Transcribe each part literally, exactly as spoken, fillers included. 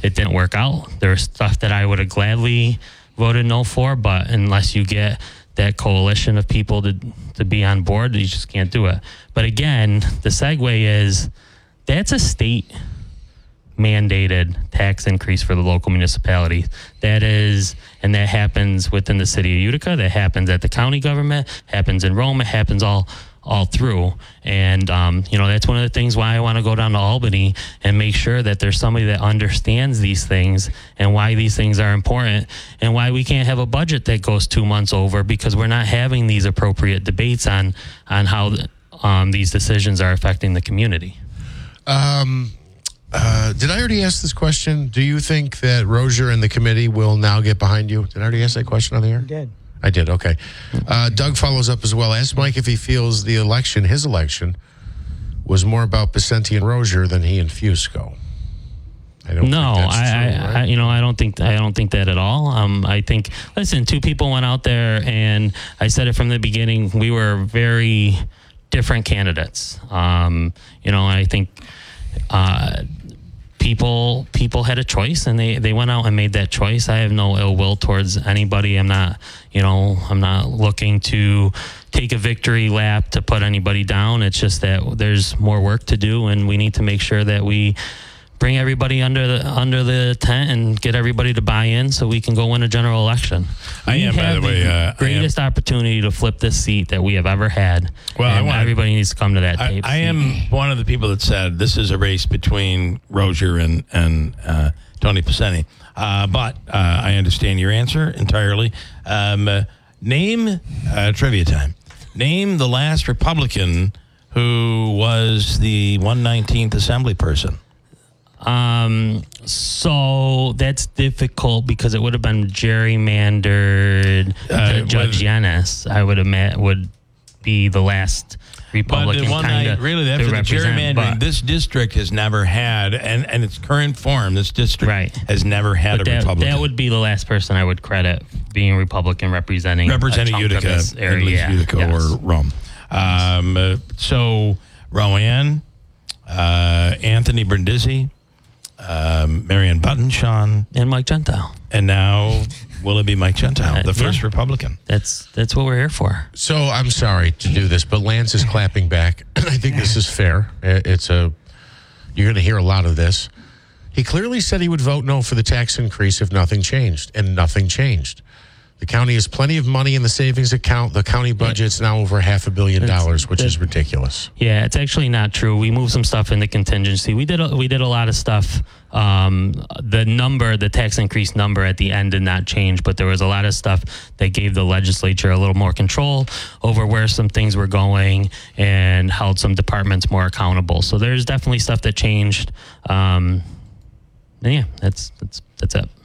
it didn't work out. There's stuff that I would have gladly voted no for, but unless you get that coalition of people to to be on board, you just can't do it. But again, the segue is that's a state mandated tax increase for the local municipality. That is, and that happens within the city of Utica, that happens at the county government, happens in Rome, it happens all all through. And, um, you know, that's one of the things why I want to go down to Albany and make sure that there's somebody that understands these things and why these things are important and why we can't have a budget that goes two months over because we're not having these appropriate debates on, on how um, these decisions are affecting the community. Um, uh, did I already ask this question? Do you think that Rozier and the committee will now get behind you? Did I already ask that question on the air? You did. I did, okay. Uh, Doug follows up as well. Ask Mike if he feels the election, his election, was more about Picente and Rozier than he and Fusco. I don't no, think that's I, true, I, right? I, you know, I don't think I don't think that at all. Um, I think, listen, two people went out there, and I said it from the beginning. We were very different candidates. Um, you know, I think. Uh, People people had a choice, and they, they went out and made that choice. I have no ill will towards anybody. I'm not, you know, I'm not looking to take a victory lap to put anybody down. It's just that there's more work to do, and we need to make sure that we bring everybody under the under the tent and get everybody to buy in so we can go win a general election. I am, we by the way, uh, greatest opportunity to flip this seat that we have ever had. Well, I and wanna, everybody needs to come to that I, tape. I am one of the people that said this is a race between Rozier and and uh, Tony Picente. Uh, but uh, I understand your answer entirely. Um, uh, name uh, trivia time. Name the last Republican who was the one nineteenth Assembly person. Um, so that's difficult because it would have been gerrymandered. Uh, Judge Yanis, I would have met, would be the last Republican but the one kind night, of really, after the gerrymandering, but, this district has never had, and, and its current form, this district right. has never had but a that, Republican. That would be the last person I would credit being Republican representing representing Utica, at area. least Yeah. Utica yes. or Rome. Um, uh, so Roanne, uh, Anthony Brindisi, um, Marianne Buttonshawn, and Mike Gentile, and now will it be Mike Gentile, Uh, the first yeah. Republican? That's that's what we're here for. So I'm sorry to do this, but Lance is clapping back. I think this is fair. It's a you're going to hear a lot of this. He clearly said he would vote no for the tax increase if nothing changed, and nothing changed. The county has plenty of money in the savings account. The county budget's now over half a billion dollars, which is ridiculous. Yeah, it's actually not true. We moved some stuff into contingency. We did a, we did a lot of stuff. Um, the number, the tax increase number at the end did not change, but there was a lot of stuff that gave the legislature a little more control over where some things were going and held some departments more accountable. So there's definitely stuff that changed. Um, and yeah, that's that's that's it.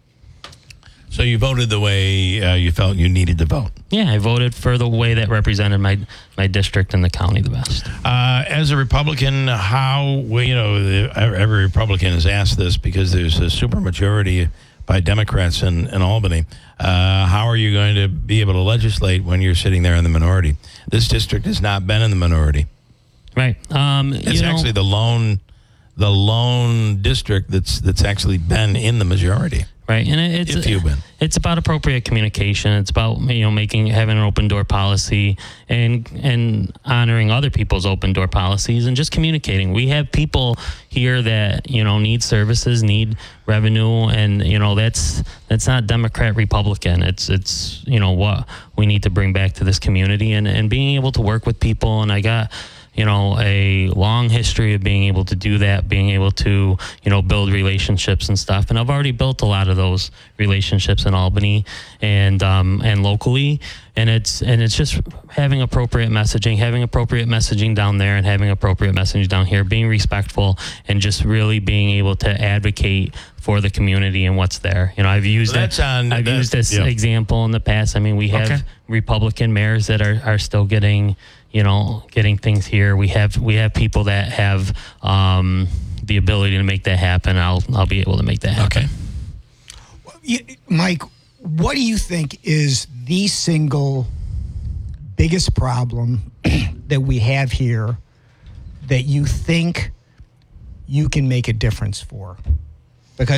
So you voted the way uh, you felt you needed to vote. Yeah, I voted for the way that represented my my district and the county the best. Uh, as a Republican, how, well, you know, the, every Republican is asked this because there's a supermajority by Democrats in, in Albany. Uh, how are you going to be able to legislate when you're sitting there in the minority? This district has not been in the minority. Right. Um, It's you know, actually the lone, the lone district that's that's actually been in the majority. Right, and it, it's If you've been. it's about appropriate communication. It's about, you know, making having an open door policy and and honoring other people's open door policies and just communicating. We have people here that, you know, need services, need revenue, and you know that's that's not Democrat Republican. It's it's you know what we need to bring back to this community and and being able to work with people. And I got, you know, a long history of being able to do that, being able to, you know, build relationships and stuff. And I've already built a lot of those relationships in Albany and um, and locally. And it's and it's just having appropriate messaging, having appropriate messaging down there and having appropriate messaging down here, being respectful and just really being able to advocate for the community and what's there. You know, I've used Well, that. that's on- I've that- used this yeah. example in the past. I mean, we have Okay. Republican mayors that are, are still getting, you know, getting things here. We have we have people that have um, the ability to make that happen. I'll I'll be able to make that happen. Okay. Mike, what do you think is the single biggest problem that we have here that you think you can make a difference for?